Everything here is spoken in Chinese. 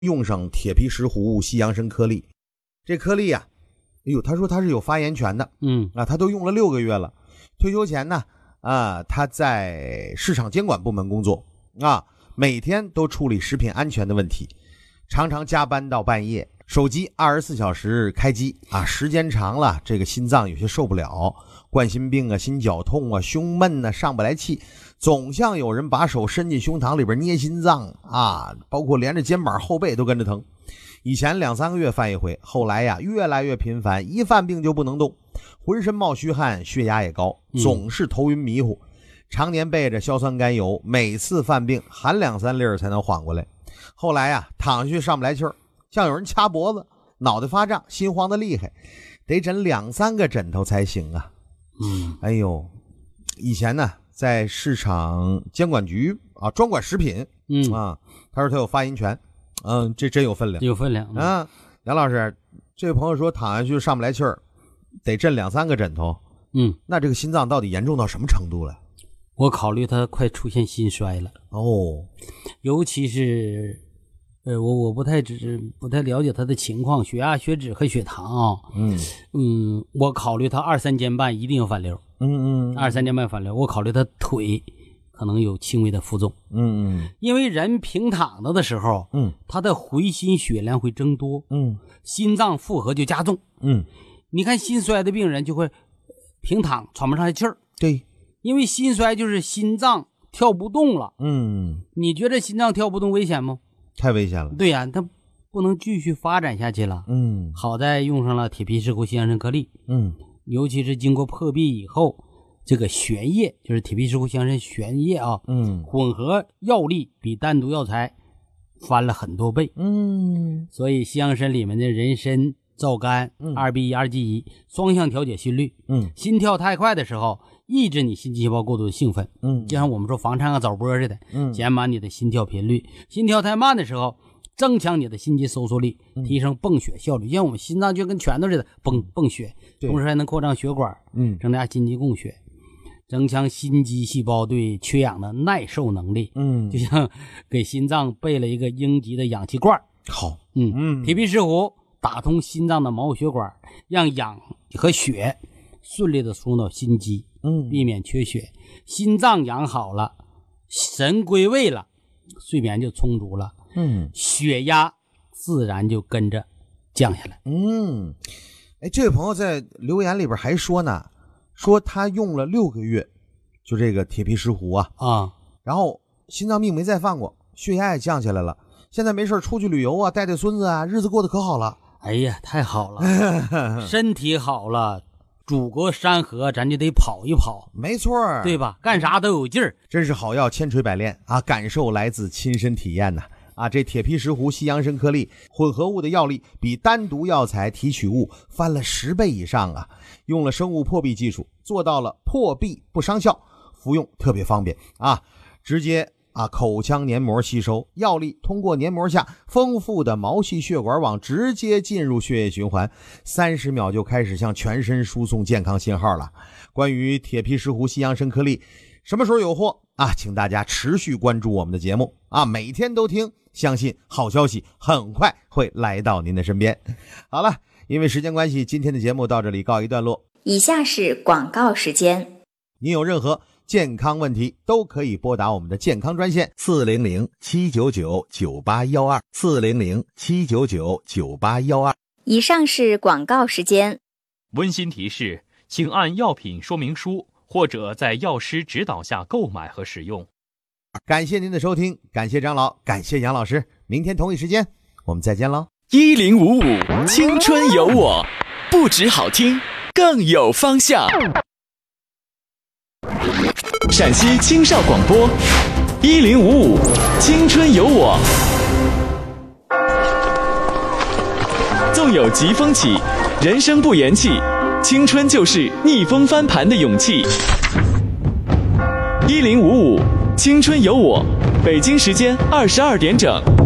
用上铁皮石斛西洋参颗粒。这颗粒啊，哎呦，他说他是有发言权的，他都用了6个月了。退休前呢，他在市场监管部门工作每天都处理食品安全的问题，常常加班到半夜，手机24小时开机时间长了，这个心脏有些受不了，冠心病心绞痛胸闷上不来气，总像有人把手伸进胸膛里边捏心脏包括连着肩膀后背都跟着疼。以前2-3个月犯一回，后来越来越频繁，一犯病就不能动，浑身冒虚汗，血压也高，总是头晕迷糊，常年背着硝酸甘油，每次犯病含2-3粒才能缓过来。后来躺下去上不来气儿，像有人掐脖子，脑袋发胀，心慌的厉害，得枕2-3个枕头才行哎呦，以前呢在市场监管局专管食品他说他有发言权，这真有分量， 有分量杨老师，这位朋友说躺下去上不来气儿，得枕2-3个枕头，那这个心脏到底严重到什么程度了？ 我考虑他快出现心衰了尤其是我不太了解他的情况，血压、血脂和血糖我考虑他2-3天半一定要反流，2-3天半反流，我考虑他腿可能有轻微的浮肿因为人平躺着的时候他的回心血量会增多心脏负荷就加重你看心衰的病人就会平躺喘不上来气儿， 对， 因为心衰就是心脏跳不动了你觉得心脏跳不动危险吗？ 太危险了。 对呀，它不能继续发展下去了好在用上了铁皮石斛西洋参颗粒尤其是经过破壁以后，这个悬液就是铁皮石斛西洋参悬液混合药力比单独药材翻了很多倍所以西洋参里面的人参、皂苷、2B1、2G1双向调节心率心跳太快的时候抑制你心肌细胞过度的兴奋就像我们说房颤早搏似的减慢你的心跳频率，心跳太慢的时候增强你的心肌收缩力，提升泵血效率，像我们心脏就跟拳头似的泵血，同时还能扩张血管增加心肌供血，增强心肌细胞对缺氧的耐受能力就像给心脏备了一个应急的氧气罐好铁皮石斛打通心脏的毛血管，让氧和血顺利的输入到心肌避免缺血，心脏养好了，神归位了，睡眠就充足了血压自然就跟着降下来这位朋友在留言里边还说呢，说他用了6个月就这个铁皮石斛然后心脏病没再犯过，血压也降下来了，现在没事出去旅游带孙子日子过得可好了。 哎呀，太好了身体好了，祖国山河咱就得跑一跑， 没错， 对吧？干啥都有劲儿， 真是好药千锤百炼感受来自亲身体验这铁皮石斛西洋参颗粒混合物的药力比单独药材提取物翻了10倍以上用了生物破壁技术做到了破壁不伤效，服用特别方便直接口腔黏膜吸收，药力通过黏膜下丰富的毛细血管网直接进入血液循环，30秒就开始向全身输送健康信号了。关于铁皮石斛西洋参颗粒什么时候有货请大家持续关注我们的节目每天都听，相信好消息很快会来到您的身边。好了，因为时间关系，今天的节目到这里告一段落。 以下是广告时间。 您有任何健康问题都可以拨打我们的健康专线400-799-9812 400-799-9812。 以上是广告时间。 温馨提示，请按药品说明书或者在药师指导下购买和使用。 感谢您的收听，感谢张老，感谢杨老师，明天同一时间我们再见喽。 1055青春有我，不止好听，更有方向。陕西青少广播1055青春有我，纵有疾风起，人生不言弃，青春就是逆风翻盘的勇气。1055青春有我，北京时间22点整。